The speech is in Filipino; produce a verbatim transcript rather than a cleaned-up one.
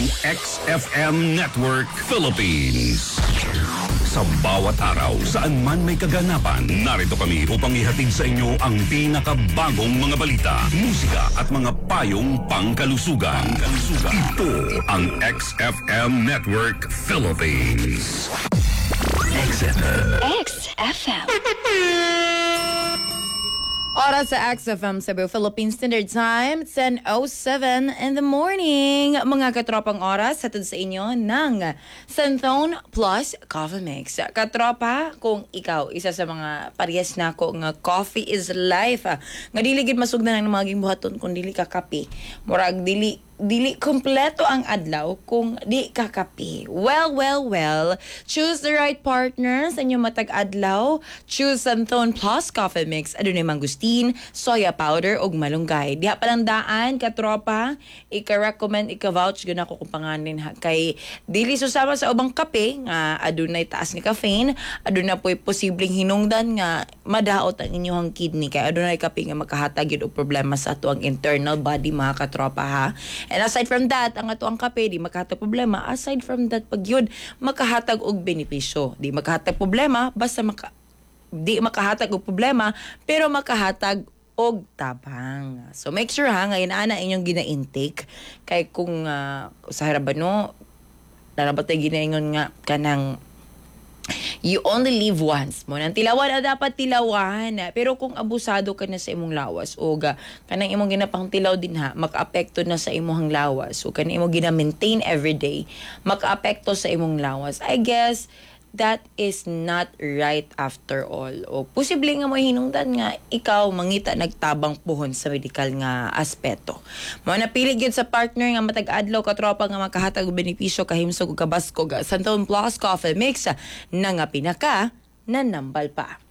X F M Network Philippines. Sa bawat araw, saan man may kaganapan, narito kami upang ihatid sa inyo ang pinakabagong mga balita, musika at mga payong pangkalusugan. Pangkalusugan. Ito ang X F M Network Philippines. X F M. X F M. Oras sa X F M Cebu Philippine Standard Time, ten oh seven in the morning. Mga katropang oras, hatid sa inyo ng Santhone Plus Coffee Mix. Katropa, kung ikaw, isa sa mga parehas na ko nga coffee is life. Nga dili gid masugdan ng maging buhaton kung dili ka kape. Murag dili dili kompleto ang adlaw kung di ka kape. Well, well, well. Choose the right partner sa inyong matag adlaw. Choose Santhone Plus Coffee Mix. Adunay mangustin, soya powder ug malunggay. Diha pa lang daan katropa, ika-recommend, ika-vouch gyud ako kung panganin ha kay dili susama sa ubang kape nga adunay taas ni caffeine, adunay po'y posibleng hinungdan nga madaot ang inyong kidney kay adunay kape nga makahatag gyud og problema sa ato ang internal body mga katropa ha. And aside from that, ang ato ang kape di makahatag problema. Aside from that, pag yun, makahatag og benepisyo. Di makahatag problema, basta maka, di makahatag og problema, pero makahatag og tabang. So make sure ha, ngayon ana inyong gina-intake. Kay kung uh, sa harabano, lalabat tayo ginaingon nga kanang you only live once mo. Nang tilawan na dapat tilawan. Pero kung abusado ka na sa imong lawas o ga, kanang imong ginapang tilaw din ha, maka-apekto na sa imong lawas. O kanang imong gina-maintain everyday, maka-apekto sa imong lawas. I guess that is not right after all. O posible nga mo hinungdan nga ikaw mangita nagtabang puhon sa medical nga aspeto. Mo napili gyud sa partner nga matag adlaw katropa nga makahatag og benepisyo kahimsog ug kabaskog Santhone Plus Coffee Mix na nga pinaka nanambal pa.